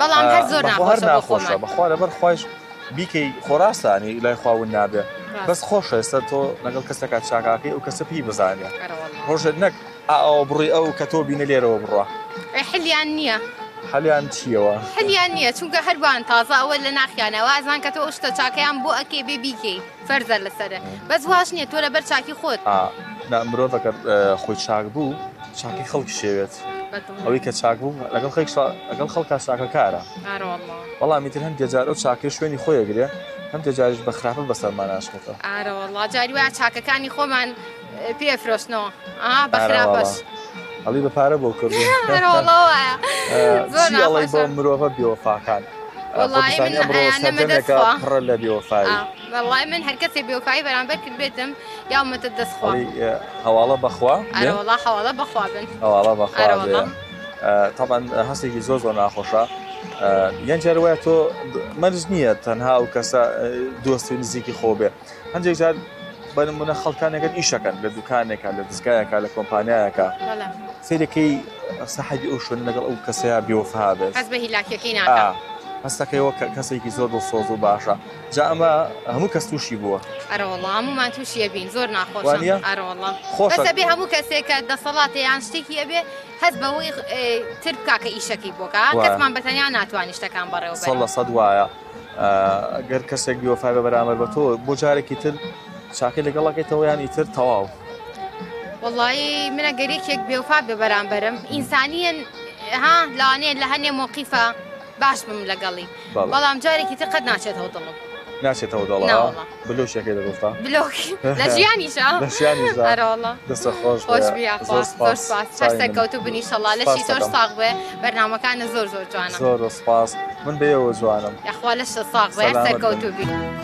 بەڵام هەر زۆر ناخۆشە بەخوا لەبەر خۆش بیکەی خۆڕاستانی لای خواون نابێ بەس خۆشە ئێستا تۆ لەگەڵ کەسێکا چاکاکەی ئەو کەسە پێی بزانێ ڕۆژێت نەک ئەو بڕی ئەو کە تۆ بینە لێرەوە بڕە حلیان نییە حەلیان چیەوە حلیان نییە چونکە هەروان تازە ئەوە لە ناخیانەوە ئازان کە تۆ شتە چاکەیان بۆ ئەکێ بێ بیکەی فەرزە لەسەرە بەس واش نییە تۆ لەبەر چاکی خۆت مرۆڤەکە خۆی چاک بوو چاکی خەڵکی شێوێت ئەوەی کە چاک بوو لەگەڵ خەڵکا چاکە کارە بەڵامی تر هەندێک جار ئەو چاکە شوێنی خۆیەگرێ هەندێک جاریش بە خراپە بەسەرمان ناشکێتەوە ئارەوەڵڵا جاری وایە چاکەکانی خۆمان پێفرۆشتنەوە بە خراپەش ئەڵی بە پارە بۆ کردو ئەڵی بۆ مرۆڤە بێوەفاکان پڕە لە بێوەفایی وەڵای من هەر کەسێ بێوەفایی بەرامبەر کرد بێتم یاومەتە دەستخوا هەواڵە بەخوا ئەرەوەڵا حەواڵە بەخوا بن هەواڵە بەخوا طبعا هەستێکی زۆر ناخۆشە یان جار وایە تۆ مەرج نییە تەنها ئەو کەسە دۆستی نزیکی خۆ بێ هەندێک جار بەنمونە خەڵکانێکن ئیشەکەن لە دوکانێکە لە دەستگایەکە لە کۆمپانیایەکە سیرەکەی سەحەبی ئەو شوێن لەگەڵ ئەو کەسەیە بێوەفا بێت هەست بە هیلاکیەکەی ناکە هەستەکەیەوە کەسێکی زۆر دڵسۆز و باشە جا ئەمە هەموو کەس تووشی بووە ئەرەوەڵڵا هەمومان تووشیە بین زۆر ناخۆشە ئەرەوەڵڵا خۆشە بێ هەموو کەسێکە دەسەڵاتە یان شتێکی ئەبێ هەست بەوەی تر بکاکە ئیشەکەی بۆکە کەسمان بەتەنیا ناتوانانی شتەکان بەڕێوە سەڵ سەد وایە گەر کەسێک بیوەفای بە بەرامبەر بە تۆ بۆ جارێکی تر چاکەی لەگەڵەکەیتەوە یان ئیتر تەواو وەڵڵی منە گەرێکێک بێوفا بێ بەرامبەرم ئینسانیەن لاوانەیە لە هەنێ مۆقیفە باش بم لەگەڵی بەڵام جارێکی تر قەت ناچێتەوە دڵم ناچێتەوە دڵە بلۆشێکی دەگوڵتا بلۆکی لە ژیانیشە ئەرەوەڵڵا دەستە خۆش زۆر سپاس هەر سەرکەوتو بنی شەڵا لەشی تۆش ساغ بێ بەرنامەکانە زۆر جوانە زۆر سپاس من بێەوە جوانم یاخوا لەشە ساغ بێ سەرکەوتو بی